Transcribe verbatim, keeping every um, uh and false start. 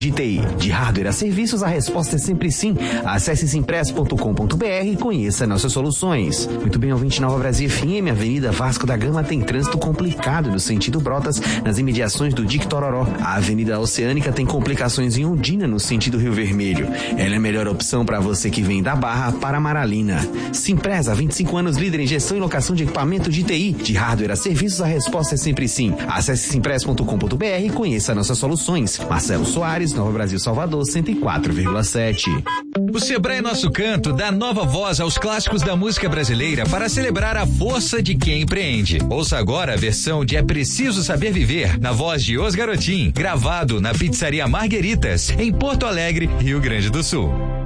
De T I, de hardware a serviços, a resposta é sempre sim. Acesse simpress ponto com ponto b r e conheça nossas soluções. Muito bem, ouvinte Nova Brasil F M, Avenida Vasco da Gama tem trânsito complicado no sentido Brotas, nas imediações do Dique Tororó. A Avenida Oceânica tem complicações em Ondina, no sentido Rio Vermelho. Ela é a melhor opção para você que vem da Barra para Maralina. Simpress, há vinte e cinco anos, líder em gestão e locação de equipamento de T I, de hardware a serviços, a resposta é sempre sim. Acesse simpress ponto com ponto b r e conheça nossas soluções. Marcelo Soares, Nova Brasil Salvador, cento e quatro vírgula sete. O Sebrae Nosso Canto dá nova voz aos clássicos da música brasileira para celebrar a força de quem empreende. Ouça agora a versão de É Preciso Saber Viver, na voz de Os Garotim, gravado na Pizzaria Margueritas, em Porto Alegre, Rio Grande do Sul.